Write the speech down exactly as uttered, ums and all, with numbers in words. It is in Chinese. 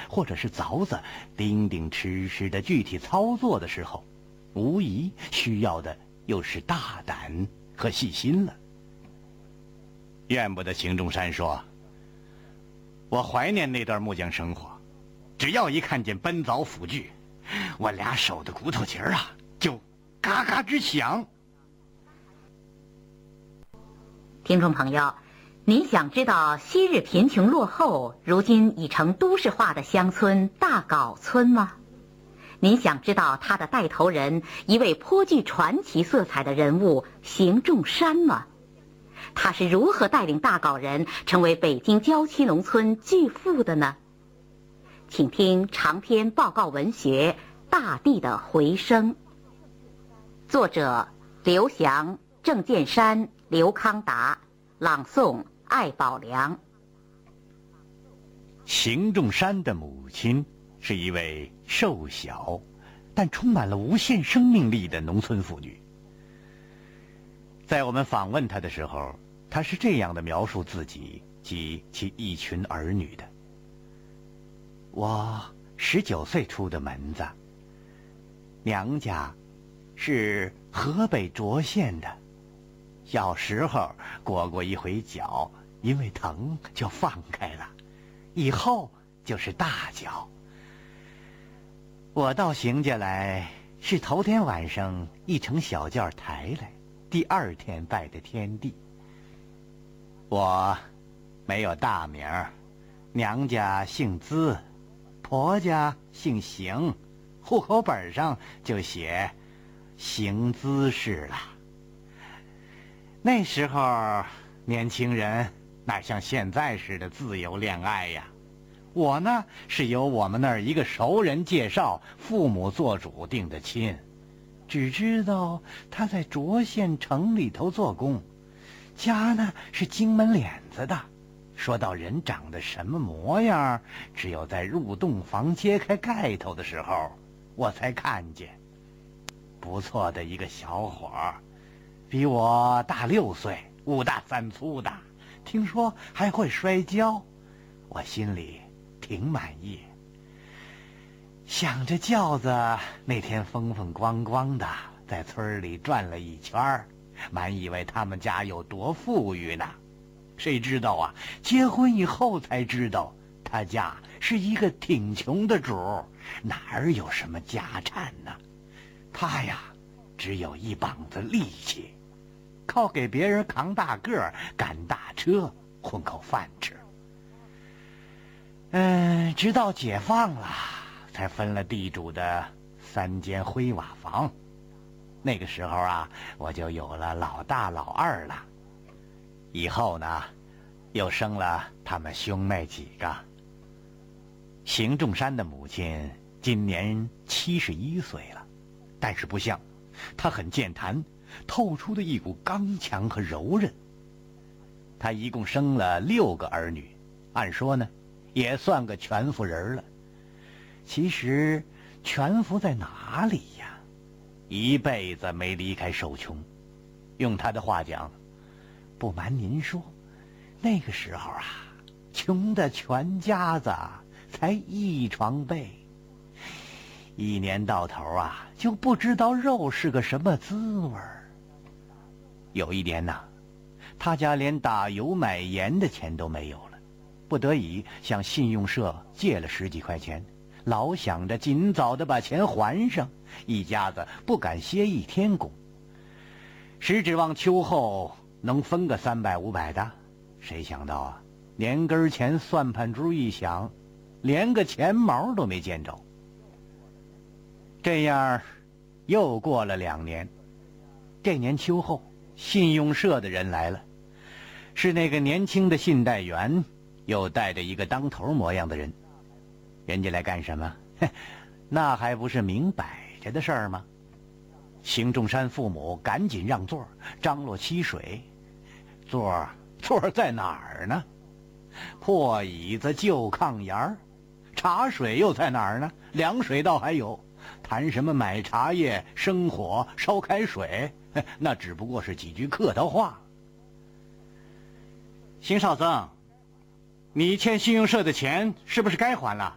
或者是凿子钉钉吃吃的具体操作的时候，无疑需要的又是大胆和细心了。怨不得邢仲山说，我怀念那段木匠生活，只要一看见奔凿斧锯，我俩手的骨头节儿啊就嘎嘎直响。 听众朋友，您想知道昔日贫穷落后，如今已成都市化的乡村大镐村吗？您想知道他的带头人，一位颇具传奇色彩的人物邢仲山吗？他是如何带领大镐人成为北京郊区农村巨富的呢？请听长篇报告文学《大地的回声》，作者刘翔、郑建山、刘康达，朗诵艾宝良。 邢仲山的母亲是一位瘦小但充满了无限生命力的农村妇女。在我们访问她的时候，她是这样的描述自己及其一群儿女的：我十九岁出的门子，娘家是河北涿县的，小时候裹过一回脚，因为疼就放开了，以后就是大脚。我到邢家来是头天晚上一乘小轿抬来，第二天拜的天地。我没有大名，娘家姓资，婆家姓邢，户口本上就写邢资氏了。那时候年轻人哪像现在似的自由恋爱呀？我呢是由我们那儿一个熟人介绍，父母做主定的亲，只知道他在涿县城里头做工，家呢是京门脸子的。说到人长得什么模样，只有在入洞房揭开盖头的时候我才看见。不错的一个小伙儿，比我大六岁，五大三粗的，听说还会摔跤，我心里挺满意。想着轿子那天风风光光的在村里转了一圈，满以为他们家有多富裕呢。谁知道啊，结婚以后才知道他家是一个挺穷的主，哪儿有什么家产呢？他呀只有一膀子力气，靠给别人扛大个赶大车混口饭吃。嗯，直到解放了才分了地主的三间灰瓦房。那个时候啊，我就有了老大老二了。以后呢又生了他们兄妹几个。邢仲山的母亲今年七十一岁了，但是不像，她很健谈，透出的一股刚强和柔韧。她一共生了六个儿女，按说呢也算个全福人了。其实全福在哪里呀？一辈子没离开受穷。用他的话讲，不瞒您说，那个时候啊，穷的全家子才一床被，一年到头啊就不知道肉是个什么滋味儿。有一年呐，他家连打油买盐的钱都没有了，不得已向信用社借了十几块钱，老想着尽早的把钱还上，一家子不敢歇一天工。实指望秋后能分个三百五百的，谁想到啊，年根前算盘珠一响，连个钱毛都没见着。这样又过了两年，这年秋后，信用社的人来了，是那个年轻的信贷员，又带着一个当头模样的人。人家来干什么？那还不是明摆着的事儿吗？邢仲山父母赶紧让座，张罗沏水。座座在哪儿呢？破椅子旧炕沿儿。茶水又在哪儿呢？凉水倒还有，谈什么买茶叶、生火、烧开水，那只不过是几句客套话。邢少增，你欠信用社的钱是不是该还了？